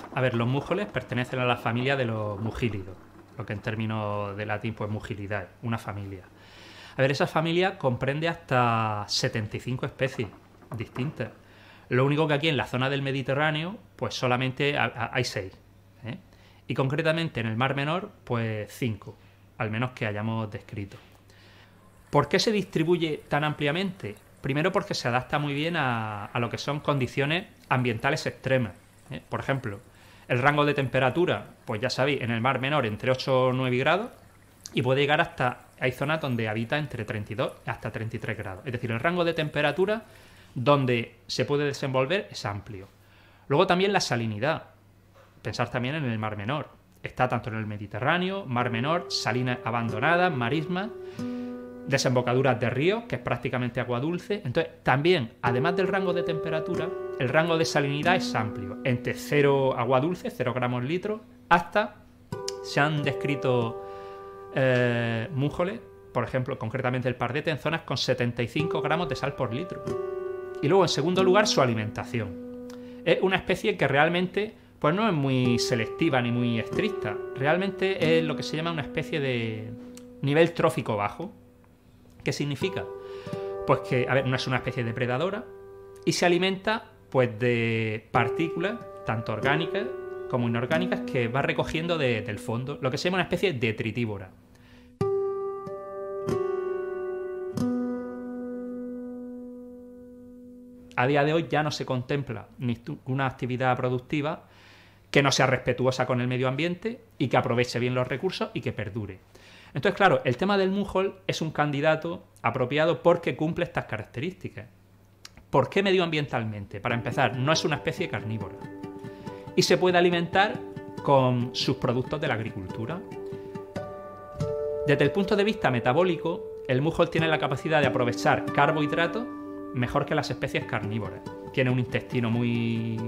A ver, los mújoles pertenecen a la familia de los mugílidos, lo que en términos de latín pues mugilidae, una familia. A ver, esa familia comprende hasta 75 especies distintas. Lo único que aquí en la zona del Mediterráneo pues solamente hay 6. Y concretamente en el Mar Menor pues 5, al menos que hayamos descrito. ¿Por qué se distribuye tan ampliamente? Primero porque se adapta muy bien a lo que son condiciones ambientales extremas. Por ejemplo, el rango de temperatura, pues ya sabéis, en el Mar Menor entre 8 o 9 grados y puede llegar hasta, hay zonas donde habita entre 32 hasta 33 grados. Es decir, el rango de temperatura donde se puede desenvolver es amplio. Luego también la salinidad. Pensar también en el Mar Menor. Está tanto en el Mediterráneo, Mar Menor, salinas abandonadas, marismas, desembocaduras de ríos, que es prácticamente agua dulce. Entonces, también, además del rango de temperatura, el rango de salinidad es amplio. Entre 0 agua dulce, 0 gramos litro, hasta se han descrito mújoles, por ejemplo, concretamente el pardete, en zonas con 75 gramos de sal por litro. Y luego, en segundo lugar, su alimentación. Es una especie que realmente pues no es muy selectiva ni muy estricta. Realmente es lo que se llama una especie de nivel trófico bajo. ¿Qué significa? Pues que, a ver, no es una especie depredadora y se alimenta pues de partículas, tanto orgánicas como inorgánicas, que va recogiendo del fondo, lo que se llama una especie detritívora. A día de hoy ya no se contempla ninguna actividad productiva que no sea respetuosa con el medio ambiente y que aproveche bien los recursos y que perdure. Entonces, claro, el tema del mújol es un candidato apropiado porque cumple estas características. ¿Por qué medioambientalmente? Para empezar, no es una especie carnívora y se puede alimentar con sus productos de la agricultura. Desde el punto de vista metabólico, el mújol tiene la capacidad de aprovechar carbohidratos mejor que las especies carnívoras. Tiene un intestino muy